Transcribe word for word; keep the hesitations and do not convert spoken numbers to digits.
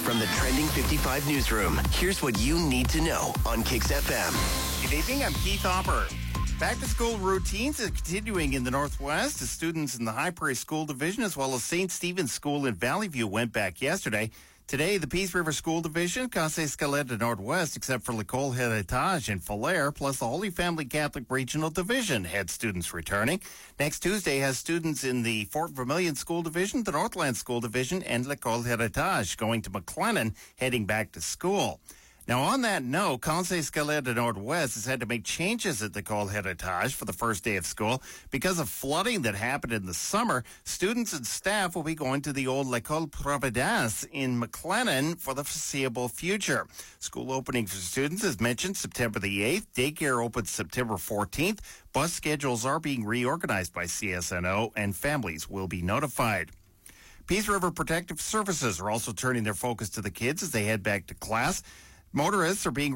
From the Trending fifty-five newsroom, here's what you need to know on Kicks F M. Good evening, I'm Keith Hopper. Back-to-school routines are continuing in the Northwest as students in the High Prairie School Division as well as Saint Stephen's School in Valley View went back yesterday. Today, the Peace River School Division, Casa Escaleta Northwest, except for L'École Héritage and Falher, plus the Holy Family Catholic Regional Division had students returning. Next Tuesday has students in the Fort Vermilion School Division, the Northland School Division, and L'École Héritage going to McLennan, heading back to school. Now, on that note, Casa Escaleta Northwest has had to make changes at the L'École Héritage for the first day of school. Because of flooding that happened in the summer, students and staff will be going to the old L'École Providence in McLennan for the foreseeable future. School opening for students, as mentioned, September the eighth. Daycare opens September fourteenth. Bus schedules are being reorganized by C S N O, and families will be notified. Peace River Protective Services are also turning their focus to the kids as they head back to class. Motorists are being